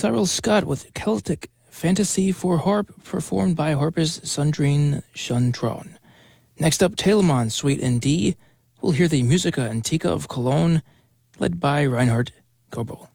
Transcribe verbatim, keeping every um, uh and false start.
Cyril Scott with Celtic Fantasy for Harp, performed by harpist Sandrine Chantron. Next up, Telemann Suite in D. We'll hear the Musica Antica of Cologne, led by Reinhard Goebel.